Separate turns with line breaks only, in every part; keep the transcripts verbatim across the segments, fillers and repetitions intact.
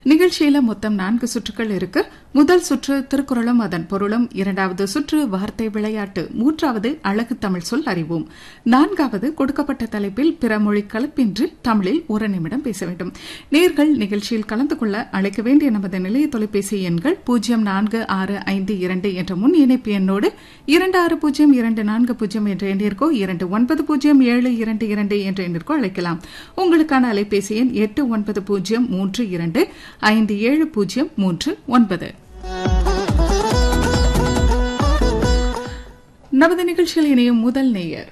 நிகழ்ச்சியில மொத்தம் நான்கு சுற்றுகள் இருக்கு. முதல் சுற்று திருக்குறளும் அதன் பொருளும், இரண்டாவது சுற்று வார்த்தை விளையாட்டு, மூன்றாவது அழகு தமிழ் சொல் அறிவோம், நான்காவது கொடுக்கப்பட்ட தலைப்பில் பிற மொழி கலப்பின்றி தமிழில் ஒரு நிமிடம் பேச வேண்டும். நேர்கள் நிகழ்ச்சியில் கலந்து கொள்ள அழைக்க வேண்டிய நமது நிலைய தொலைபேசி எண்கள் பூஜ்ஜியம் நான்கு ஆறு ஐந்து இரண்டு என்ற முன் இணைப்பு எண்ணோடு இரண்டு ஆறு பூஜ்ஜியம் இரண்டு நான்கு பூஜ்ஜியம் என்ற எண்ணிற்கோ இரண்டு ஒன்பது பூஜ்ஜியம் ஏழு இரண்டு இரண்டு என்ற எண்ணிற்கோ அழைக்கலாம். உங்களுக்கான அலைபேசி எண் எட்டு ஒன்பது பூஜ்ஜியம் மூன்று இரண்டு ஐந்து ஏழு பூஜ்ஜியம் மூன்று ஒன்பது. நமது நிகழ்ச்சியில் இணையும் முதல் நேயர்.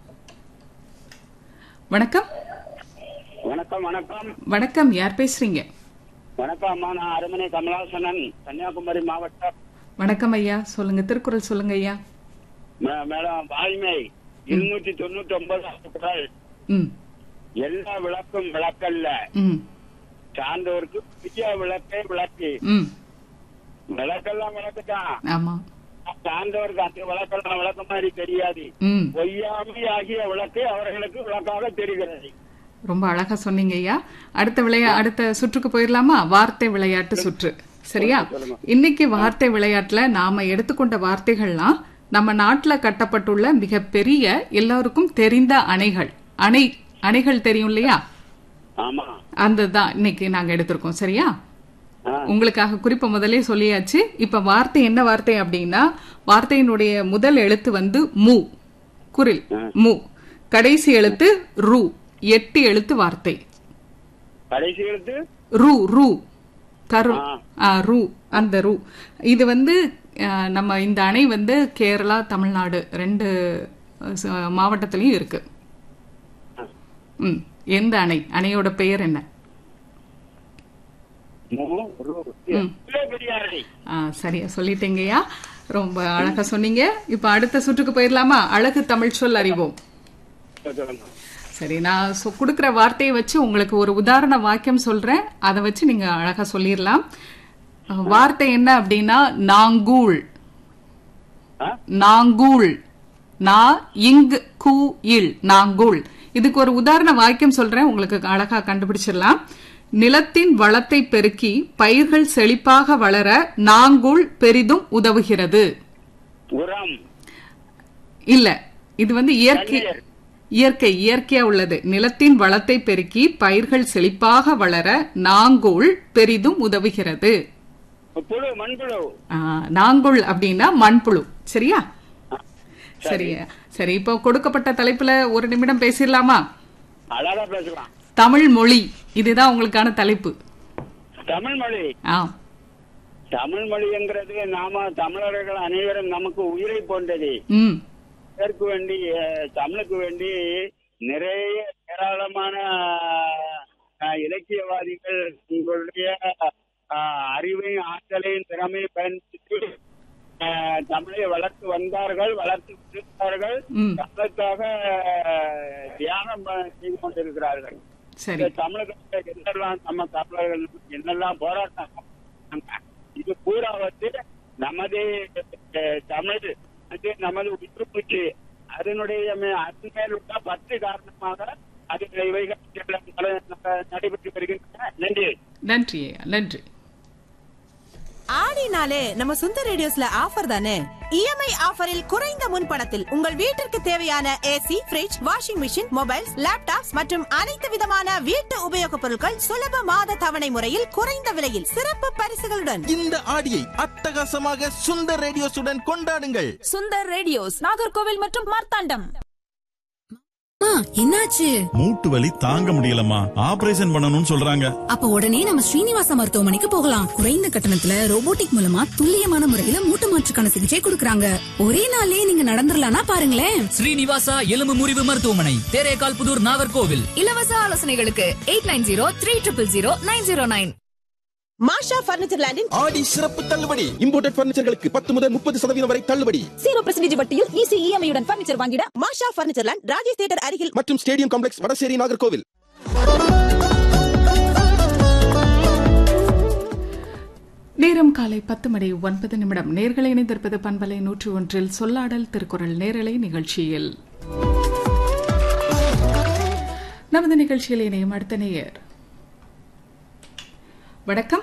வணக்கம்.
வணக்கம். வணக்கம்.
வணக்கம். யார் பேசுறீங்க?
வணக்கம் அம்மா, நான் அருமனை கமலாசனன், கன்னியாகுமரி மாவட்டம்.
வணக்கம் ஐயா, சொல்லுங்க. திருக்குறள் சொல்லுங்க ஐயா.
மேடம், வாய்மை இருநூற்றி தொண்ணூத்தி ஒன்பது குறள். எல்லா விளக்கும் விளக்கல்ல, சார்ந்தவருக்கு புதிய விளக்கை விளக்கு. விளக்கெல்லாம் விளக்குதான்,
ஆமா.
சார்ந்தவருக்கு அந்த விளக்கெல்லாம் விளக்க மாதிரி தெரியாது. பொய்யாமை ஆகிய விளக்கு அவர்களுக்கு விளக்காக தெரிகிறது.
ரொம்ப அழகா சொன்னீங்க ஐயா. அடுத்த விளையா அடுத்த சுற்றுக்கு போயிடலாமா? வார்த்தை விளையாட்டு சுற்று. சரியா? இன்னைக்கு வார்த்தை விளையாட்டுல நாம எடுத்துக்கொண்ட வார்த்தைகள்லாம் நம்ம நாட்டுல கட்டப்பட்டுள்ள மிகப்பெரிய எல்லாருக்கும் தெரிந்த அணைகள். அணை அணைகள் தெரியும் இல்லையா? அந்த தான் இன்னைக்கு நாங்க எடுத்திருக்கோம். சரியா? உங்களுக்காக குறிப்ப முதலே சொல்லியாச்சு. இப்ப வார்த்தை என்ன வார்த்தை அப்படின்னா, வார்த்தையினுடைய முதல் எழுத்து வந்து மு, குரில் மு, கடைசி எழுத்து ரு, எட்டு எழுத்து வார்த்தை.
கடைசி எழுத்து
ரு, ரு, கரு, ரு, அந்த ரு. இது வந்து நம்ம இந்த அணை வந்து கேரளா, தமிழ்நாடு ரெண்டு மாவட்டத்திலயும் இருக்கு. ம் எந்த அணை? அணையோட பெயர் என்ன? சரியா சொல்லிட்டீங்கய்யா, ரொம்ப அழகா சொன்னீங்க. இப்ப அடுத்த சுற்றுக்கு போயிடலாமா? அழகு தமிழ் சொல் அறிவோம். சரி, நான் கொடுக்கிற வார்த்தையை வச்சு உங்களுக்கு ஒரு உதாரண வாக்கியம் சொல்றேன், அதை வச்சு நீங்க அழகா சொல்லிடலாம். வார்த்தை என்ன அப்படின்னா நாங்கூழ். நாங்கூழ், நா இங்கு கூ இல், நாங்கூழ். இதுக்கு ஒரு உதாரண வாக்கியம் சொல்றேன், உங்களுக்கு அழகா கண்டுபிடிச்சிடலாம். நிலத்தின் வளத்தை பெருக்கி பயிர்கள் செழிப்பாக வளர நாங்கூழ் பெரிதும் உதவுகிறது. இல்ல, இது வந்து இயற்கை இயற்கை இயற்கையா உள்ளது. நிலத்தின் வளத்தை பெருக்கி பயிர்கள் செழிப்பாக வளர நாங்கூழ் பெரிதும் உதவுகிறது. நாங்கூழ் அப்படின்னா மண்புழு. சரியா? சரியா? சரி, இப்போ கொடுக்கப்பட்ட தலைப்புல ஒரு நிமிடம் பேசிடலாமா? தமிழ் மொழி, இதுதான் உங்களுக்கான தலைப்பு.
தமிழ் மொழி. தமிழ் மொழிங்கிறது நாம தமிழர்கள் அனைவரும் நமக்கு உயிரை போன்றது. இதற்கு வேண்டி, தமிழுக்கு வேண்டி நிறைய ஏராளமான இலக்கியவாதிகள் உங்களுடைய அறிவையும் ஆற்றலையும் திறமையும் பயன்படுத்தி தமிழை வளர்த்து வந்தார்கள், வளர்த்து விட்டார்கள். தமிழுக்காக தியானம் செய்து கொண்டிருக்கிறார்கள். தமிழுக்காக என்னெல்லாம் நம்ம தமிழர்கள் என்னெல்லாம் போராட்டம், இது பூரா வந்து நமது தமிழ், நமது உயிர்மூச்சு, அதனுடைய அது மேலுள்ள பற்று காரணமாக அது இவைகள் நடைபெற்று வருகின்றன. நன்றி.
நன்றி நன்றி.
ஆடினாலே நம்ம சுந்தர் ரேடியோஸ்ல ஆஃபர் தானே. இஎம்ஐ ஆஃபரில் குறைந்த முன்பணத்தில் உங்கள் வீட்டிற்கு தேவையான AC, fridge, washing machine, mobiles, laptops மற்றும் அனைத்து விதமான வீட்டு உபயோகப் பொருட்கள் சுலப மாத தவணை முறையில் குறைந்த விலையில் சிறப்பு பரிசுகளுடன்
இந்த ஆடியை அட்டகாசமாக சுந்தர் ரேடியோஸுடன் கொண்டாடுங்கள்.
சுந்தர் ரேடியோஸ், நாகர்கோவில் மற்றும் மார்த்தாண்டம்.
என்னாச்சு?
மூட்டு வலி தாங்க முடியலம்மா, ஆபரேஷன் பண்ணணும்னு சொல்றாங்க.
அப்ப உடனே நம்ம ஸ்ரீனிவாச மருத்துவமனைக்கு போகலாம். குறைந்த கட்டணத்துல ரோபோட்டிக் மூலமா துல்லியமான முறையில மூட்டு மாற்றுக்கான சிகிச்சை கொடுக்கறாங்க. ஒரே நாளே நீங்க நடந்துடலாம்னா பாருங்களேன்.
ஸ்ரீனிவாசா எலும்பு முறிவு மருத்துவமனை, தேரேகால் புதூர், நாகர்கோவில்.
இலவச ஆலோசனைகளுக்கு eight nine zero three triple zero nine zero nine.
மாஷா பர்னிச்சர் லேண்டின்
ஆடி சிறப்பு தள்ளுபடி. இம்போர்ட்டட் பர்னிச்சர்களுக்கு பத்து முதல் முப்பது சதவீதம் வரை தள்ளுபடி.
ஜீரோ பர்சன்டேஜ் வட்டியில் ஈஸி இஎம்ஐயுடன் பர்னிச்சர் வாங்கிட
மாஷா பர்னிச்சர் லேண்ட், ராஜேஷ் தியேட்டர் அருகில்
மற்றும் ஸ்டேடியம் காம்ப்ளெக்ஸ், வடசேரி, நாகர்கோவில்.
நேரம் காலை பத்து மணி ஒன்பது நிமிடம். நேர்களை இணைந்திருப்பது பண்பலை நூற்றி ஒன்றில் சொல்லாடல் திருக்குறள் நேரலை நிகழ்ச்சியில். நமது நிகழ்ச்சியில் இணையும் அடுத்த நேயர். வணக்கம்.